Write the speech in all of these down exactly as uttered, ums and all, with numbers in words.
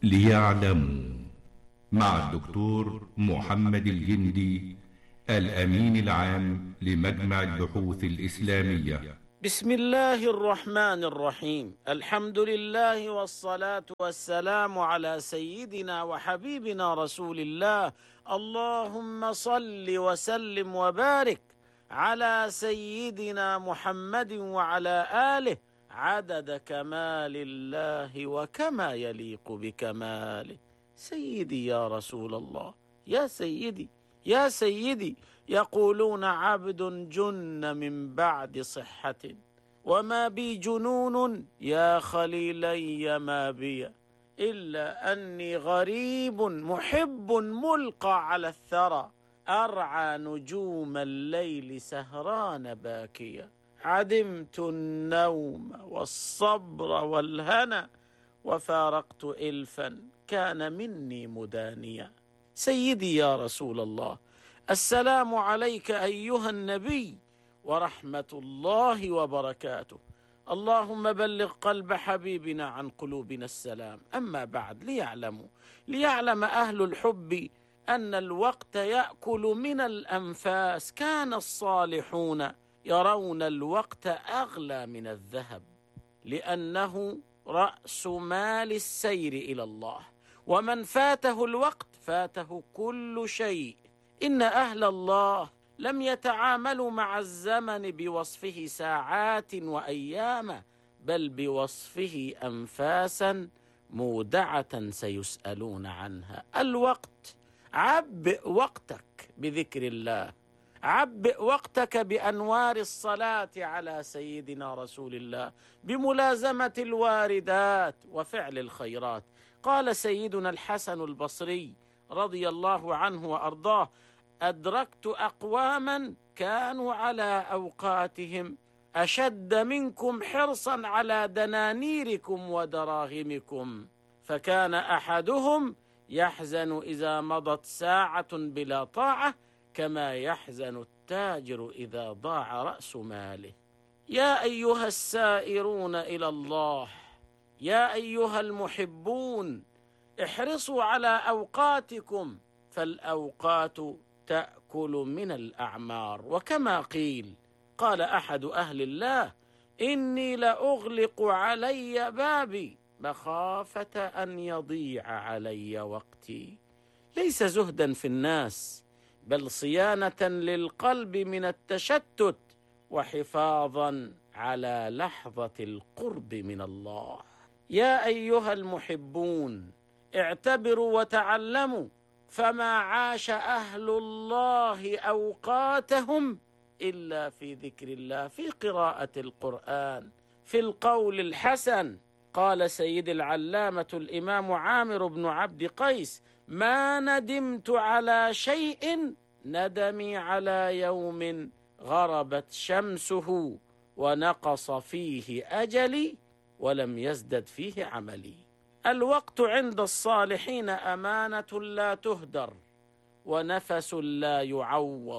ليعلموا مع الدكتور محمد الجندي الأمين العام لمجمع البحوث الإسلامية. بسم الله الرحمن الرحيم. الحمد لله والصلاة والسلام على سيدنا وحبيبنا رسول الله. اللهم صل وسلم وبارك على سيدنا محمد وعلى آله عدد كمال الله وكما يليق بكماله. سيدي يا رسول الله، يا سيدي يا سيدي، يقولون عبد جن من بعد صحة وما بي جنون، يا خليلي ما بي إلا أني غريب محب ملقى على الثرى، أرعى نجوم الليل سهران باكيا، عدمت النوم والصبر والهنا وفارقت إلفا كان مني مدانيا. سيدي يا رسول الله، السلام عليك أيها النبي ورحمة الله وبركاته. اللهم بلغ قلب حبيبنا عن قلوبنا السلام. أما بعد، ليعلموا ليعلم أهل الحب أن الوقت يأكل من الأنفاس. كان الصالحون يرون الوقت أغلى من الذهب، لأنه رأس مال السير إلى الله، ومن فاته الوقت فاته كل شيء. إن أهل الله لم يتعاملوا مع الزمن بوصفه ساعات وأيام، بل بوصفه أنفاسا مودعة سيسألون عنها. الوقت، عبئ وقتك بذكر الله، عبئ وقتك بأنوار الصلاة على سيدنا رسول الله، بملازمة الواردات وفعل الخيرات. قال سيدنا الحسن البصري رضي الله عنه وأرضاه: أدركت أقواما كانوا على أوقاتهم أشد منكم حرصا على دنانيركم ودراهمكم، فكان أحدهم يحزن إذا مضت ساعة بلا طاعة كما يحزن التاجر إذا ضاع رأس ماله. يا أيها السائرون إلى الله، يا أيها المحبون، احرصوا على أوقاتكم، فالأوقات تأكل من الأعمار. وكما قيل، قال أحد أهل الله: إني لأغلق علي بابي مخافة أن يضيع علي وقتي. ليس زهدا في الناس، بل صيانة للقلب من التشتت وحفاظا على لحظة القرب من الله. يا أيها المحبون، اعتبروا وتعلموا، فما عاش أهل الله أوقاتهم إلا في ذكر الله، في قراءة القرآن، في القول الحسن. قال سيد العلامة الإمام عامر بن عبد قيس: ما ندمت على شيء ندمي على يوم غربت شمسه ونقص فيه أجلي ولم يزدد فيه عملي. الوقت عند الصالحين أمانة لا تهدر، ونفس لا يعوض،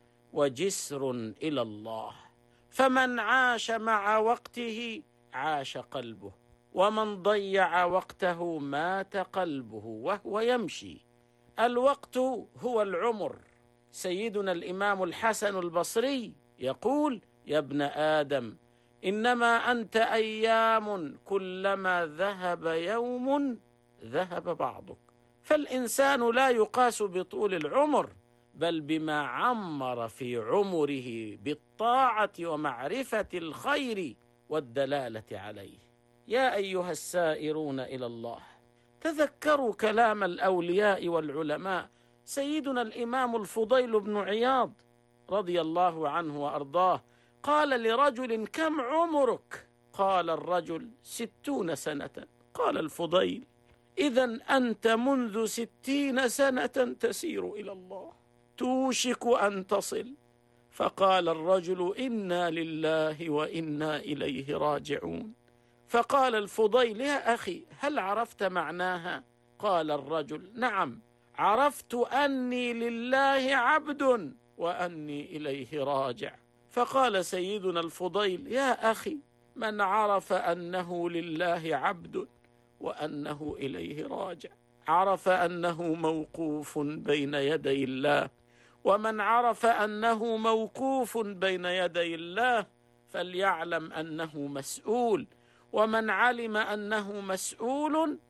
وجسر إلى الله. فمن عاش مع وقته عاش قلبه، ومن ضيع وقته مات قلبه وهو يمشي. الوقت هو العمر. سيدنا الإمام الحسن البصري يقول: يا ابن آدم، إنما أنت أيام، كلما ذهب يوم ذهب بعضك. فالإنسان لا يقاس بطول العمر، بل بما عمر في عمره بالطاعة ومعرفة الخير والدلالة عليه. يا أيها السائرون إلى الله، تذكروا كلام الأولياء والعلماء. سيدنا الإمام الفضيل بن عياض رضي الله عنه وأرضاه قال لرجل: كم عمرك؟ قال الرجل: ستون سنة. قال الفضيل: إذن أنت منذ ستين سنة تسير إلى الله، توشك أن تصل. فقال الرجل: إنا لله وإنا إليه راجعون. فقال الفضيل: يا أخي، هل عرفت معناها؟ قال الرجل: نعم، عرفت أني لله عبد وأني إليه راجع. فقال سيدنا الفضيل: يا أخي، من عرف أنه لله عبد وأنه إليه راجع، عرف أنه موقوف بين يدي الله. ومن عرف أنه موقوف بين يدي الله فليعلم أنه مسؤول، ومن علم أنه مسؤول